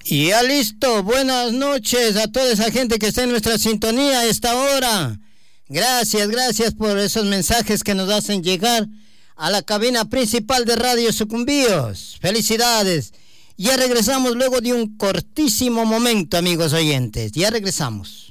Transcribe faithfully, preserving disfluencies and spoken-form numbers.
Y ya listo, buenas noches a toda esa gente que está en nuestra sintonía a esta hora. Gracias, gracias por esos mensajes que nos hacen llegar a la cabina principal de Radio Sucumbíos. Felicidades. Ya regresamos luego de un cortísimo momento, amigos oyentes. Ya regresamos.